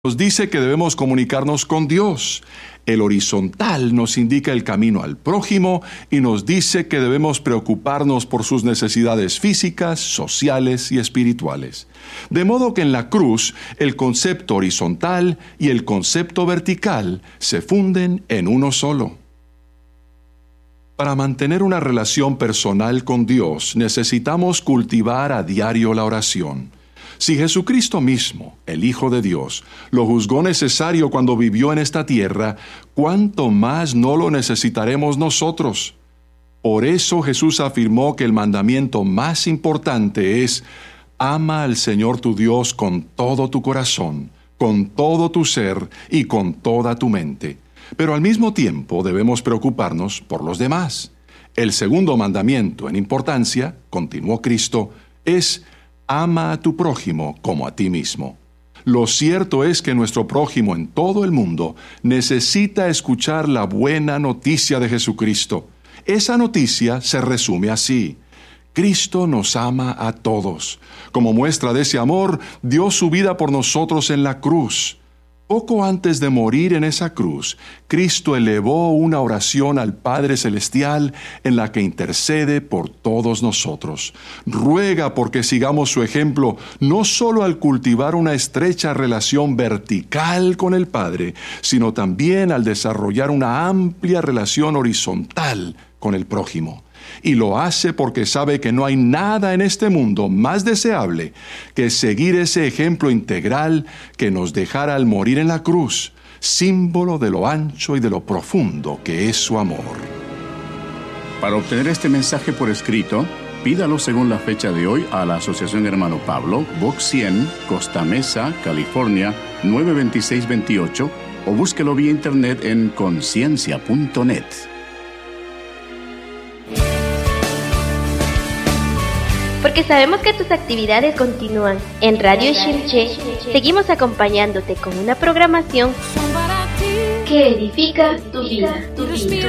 Nos dice que debemos comunicarnos con Dios. El horizontal nos indica el camino al prójimo y nos dice que debemos preocuparnos por sus necesidades físicas, sociales y espirituales. De modo que en la cruz, el concepto horizontal y el concepto vertical se funden en uno solo. Para mantener una relación personal con Dios, necesitamos cultivar a diario la oración. Si Jesucristo mismo, el Hijo de Dios, lo juzgó necesario cuando vivió en esta tierra, ¿cuánto más no lo necesitaremos nosotros? Por eso Jesús afirmó que el mandamiento más importante es: ama al Señor tu Dios con todo tu corazón, con todo tu ser y con toda tu mente. Pero al mismo tiempo debemos preocuparnos por los demás. El segundo mandamiento en importancia, continuó Cristo, es: ama a tu prójimo como a ti mismo. Lo cierto es que nuestro prójimo en todo el mundo necesita escuchar la buena noticia de Jesucristo. Esa noticia se resume así: Cristo nos ama a todos. Como muestra de ese amor, dio su vida por nosotros en la cruz. Poco antes de morir en esa cruz, Cristo elevó una oración al Padre Celestial en la que intercede por todos nosotros. Ruega porque sigamos su ejemplo, no solo al cultivar una estrecha relación vertical con el Padre, sino también al desarrollar una amplia relación horizontal con el prójimo. Y lo hace porque sabe que no hay nada en este mundo más deseable que seguir ese ejemplo integral que nos dejara al morir en la cruz, símbolo de lo ancho y de lo profundo que es su amor. Para obtener este mensaje por escrito, pídalo según la fecha de hoy a la Asociación Hermano Pablo, Box 100, Costa Mesa, California, 92628, o búsquelo vía internet en conciencia.net. Porque sabemos que tus actividades continúan. En Radio Shilche seguimos acompañándote con una programación que edifica tu vida.